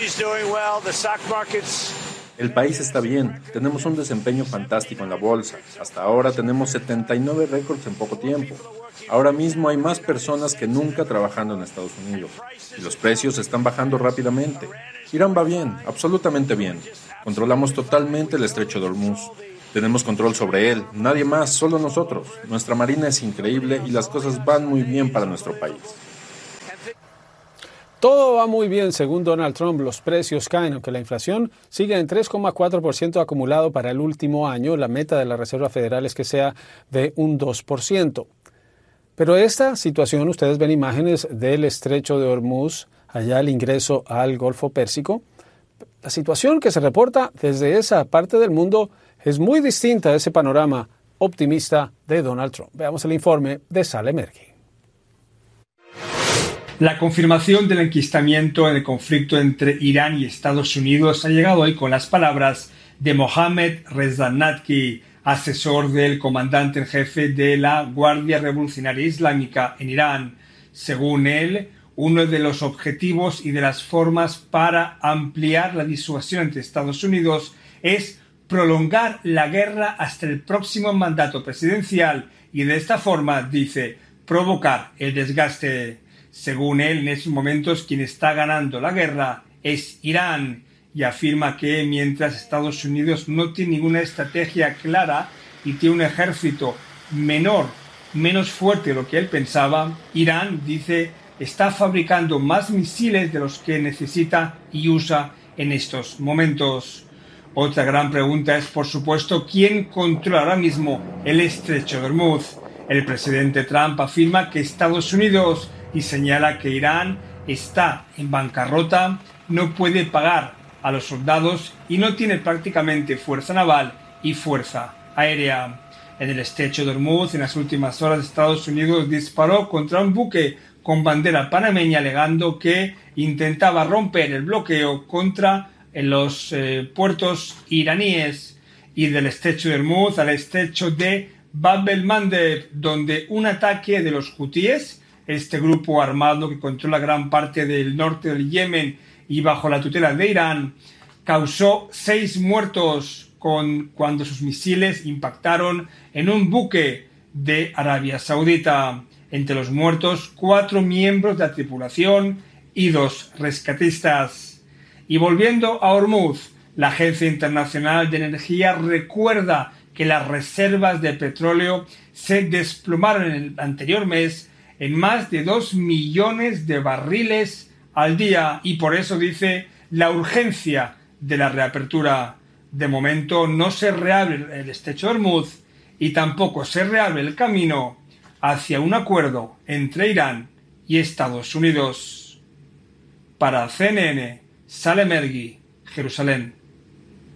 El país está bien, tenemos un desempeño fantástico en la bolsa. Hasta ahora tenemos 79 récords en poco tiempo. Ahora mismo hay más personas que nunca trabajando en Estados Unidos. Y los precios están bajando rápidamente. Irán va bien, absolutamente bien. Controlamos totalmente el estrecho de Hormuz. Tenemos control sobre él, nadie más, solo nosotros. Nuestra marina es increíble y las cosas van muy bien para nuestro país. Todo va muy bien según Donald Trump, los precios caen, aunque la inflación sigue en 3,4% acumulado para el último año. La meta de la Reserva Federal es que sea de un 2%. Pero esta situación, ustedes ven imágenes del estrecho de Hormuz, allá el ingreso al Golfo Pérsico. La situación que se reporta desde esa parte del mundo es muy distinta a ese panorama optimista de Donald Trump. Veamos el informe de Saleh Merghi. La confirmación del enquistamiento en el conflicto entre Irán y Estados Unidos ha llegado hoy con las palabras de Mohammad Reza Nadki, asesor del comandante en jefe de la Guardia Revolucionaria Islámica en Irán. Según él, uno de los objetivos y de las formas para ampliar la disuasión entre Estados Unidos es prolongar la guerra hasta el próximo mandato presidencial y de esta forma, dice, provocar el desgaste. Según él, en estos momentos quien está ganando la guerra es Irán y afirma que mientras Estados Unidos no tiene ninguna estrategia clara y tiene un ejército menos fuerte de lo que él pensaba, Irán, dice, está fabricando más misiles de los que necesita y usa en estos momentos. Otra gran pregunta es, por supuesto, ¿quién controla ahora mismo el estrecho de Hormuz? El presidente Trump afirma que Estados Unidos y señala que Irán está en bancarrota, no puede pagar a los soldados y no tiene prácticamente fuerza naval y fuerza aérea. En el estrecho de Hormuz, en las últimas horas, Estados Unidos disparó contra un buque con bandera panameña alegando que intentaba romper el bloqueo contra los puertos iraníes, y del estrecho de Hormuz al estrecho de Bab el-Mandeb, donde un ataque de los hutíes, este grupo armado que controla gran parte del norte del Yemen y bajo la tutela de Irán, causó 6 muertos cuando sus misiles impactaron en un buque de Arabia Saudita. Entre los muertos, 4 miembros de la tripulación y 2 rescatistas. Y volviendo a Hormuz, la Agencia Internacional de Energía recuerda que las reservas de petróleo se desplomaron en el anterior mes en más de 2 millones de barriles al día y por eso dice la urgencia de la reapertura. De momento no se reabre el estrecho de Hormuz y tampoco se reabre el camino hacia un acuerdo entre Irán y Estados Unidos. Para CNN, Saleh Merghi, Jerusalén.